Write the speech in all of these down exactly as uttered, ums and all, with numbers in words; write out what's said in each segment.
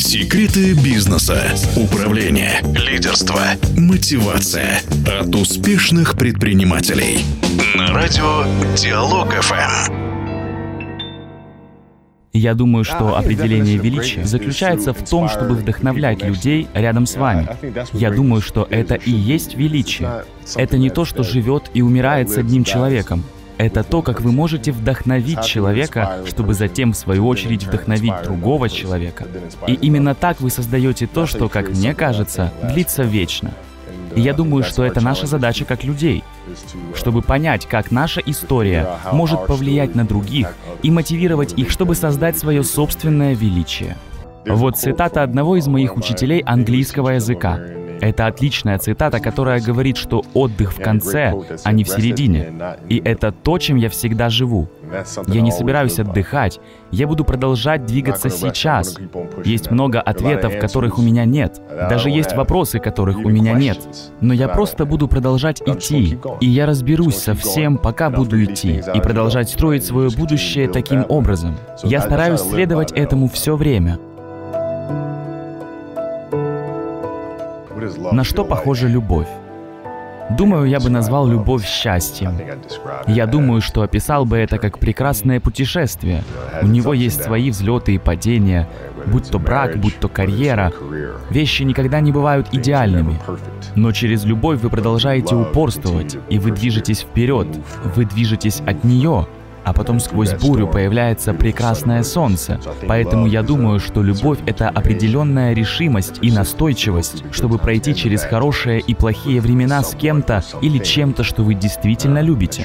Секреты бизнеса, управления, лидерства, мотивация от успешных предпринимателей. На радио Диалог эф эм. Я думаю, что определение величия заключается в том, чтобы вдохновлять людей рядом с вами. Я думаю, что это и есть величие. Это не то, что живет и умирает с одним человеком. Это то, как вы можете вдохновить человека, чтобы затем, в свою очередь, вдохновить другого человека. И именно так вы создаете то, что, как мне кажется, длится вечно. И я думаю, что это наша задача как людей, чтобы понять, как наша история может повлиять на других и мотивировать их, чтобы создать свое собственное величие. Вот цитата одного из моих учителей английского языка. Это отличная цитата, которая говорит, что отдых в конце, а не в середине. И это то, чем я всегда живу. Я не собираюсь отдыхать, я буду продолжать двигаться сейчас. Есть много ответов, которых у меня нет. Даже есть вопросы, которых у меня нет. Но я просто буду продолжать идти. И я разберусь со всем, пока буду идти, и продолжать строить свое будущее таким образом. Я стараюсь следовать этому все время. На что похожа любовь? Думаю, я бы назвал любовь счастьем. Я думаю, что описал бы это как прекрасное путешествие. У него есть свои взлеты и падения, будь то брак, будь то карьера. Вещи никогда не бывают идеальными. Но через любовь вы продолжаете упорствовать, и вы движетесь вперед, вы движетесь от нее. А потом сквозь бурю появляется прекрасное солнце. Поэтому я думаю, что любовь — это определенная решимость и настойчивость, чтобы пройти через хорошие и плохие времена с кем-то или чем-то, что вы действительно любите.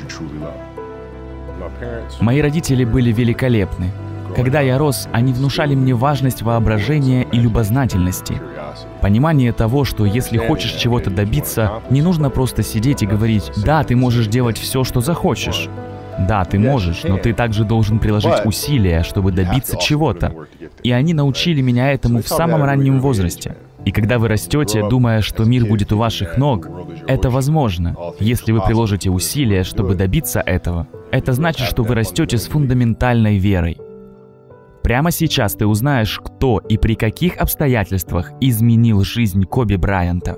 Мои родители были великолепны. Когда я рос, они внушали мне важность воображения и любознательности. Понимание того, что если хочешь чего-то добиться, не нужно просто сидеть и говорить: «Да, ты можешь делать все, что захочешь». Да, ты можешь, но ты также должен приложить усилия, чтобы добиться чего-то. И они научили меня этому в самом раннем возрасте. И когда вы растете, думая, что мир будет у ваших ног, это возможно, если вы приложите усилия, чтобы добиться этого. Это значит, что вы растете с фундаментальной верой. Прямо сейчас ты узнаешь, кто и при каких обстоятельствах изменил жизнь Коби Брайанта.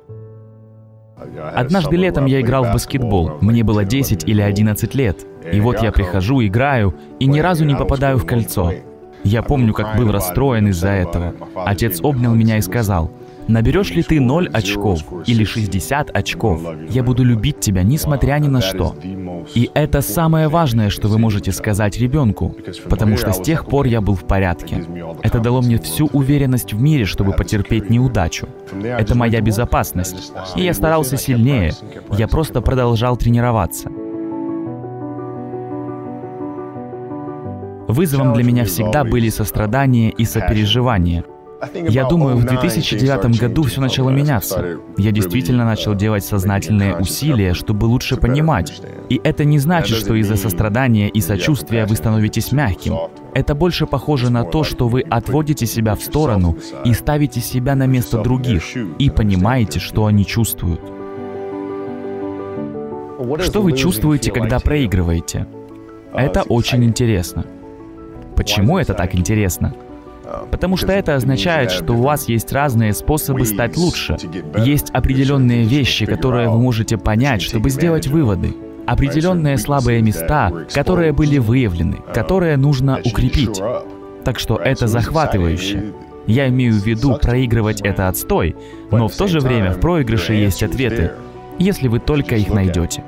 Однажды летом я играл в баскетбол. Мне было десять или одиннадцать лет. И вот я прихожу, играю, и ни разу не попадаю в кольцо. Я помню, как был расстроен из-за этого. Отец обнял меня и сказал: «Наберешь ли ты ноль очков или шестьдесят очков, я буду любить тебя, несмотря ни на что». И это самое важное, что вы можете сказать ребенку, потому что с тех пор я был в порядке. Это дало мне всю уверенность в мире, чтобы потерпеть неудачу. Это моя безопасность. И я старался сильнее. Я просто продолжал тренироваться. Вызовом для меня всегда были сострадание и сопереживание. Я думаю, в две тысячи девятом году все начало меняться. Я действительно начал делать сознательные усилия, чтобы лучше понимать. И это не значит, что из-за сострадания и сочувствия вы становитесь мягким. Это больше похоже на то, что вы отводите себя в сторону и ставите себя на место других, и понимаете, что они чувствуют. Что вы чувствуете, когда проигрываете? Это очень интересно. Почему это так интересно? Потому что это означает, что у вас есть разные способы стать лучше. Есть определенные вещи, которые вы можете понять, чтобы сделать выводы. Определенные слабые места, которые были выявлены, которые нужно укрепить. Так что это захватывающе. Я имею в виду, проигрывать — это отстой, но в то же время в проигрыше есть ответы, если вы только их найдете.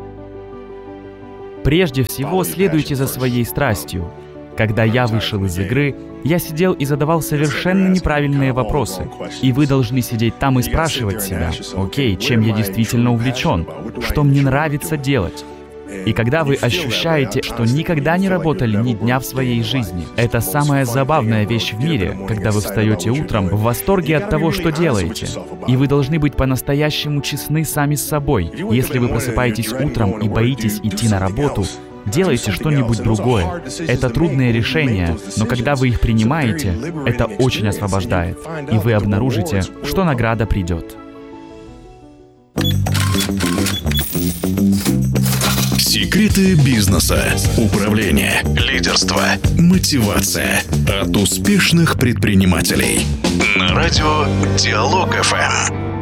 Прежде всего, следуйте за своей страстью. Когда я вышел из игры, я сидел и задавал совершенно неправильные вопросы. И вы должны сидеть там и спрашивать себя: окей, чем я действительно увлечен? Что мне нравится делать? И когда вы ощущаете, что никогда не работали ни дня в своей жизни, это самая забавная вещь в мире, когда вы встаете утром в восторге от того, что делаете. И вы должны быть по-настоящему честны сами с собой. Если вы просыпаетесь утром и боитесь идти на работу, делайте что-нибудь другое. Это трудные решения, но когда вы их принимаете, это очень освобождает, и вы обнаружите, что награда придет. Секреты бизнеса, управления, лидерства, мотивация от успешных предпринимателей. На радио Диалог эф эм.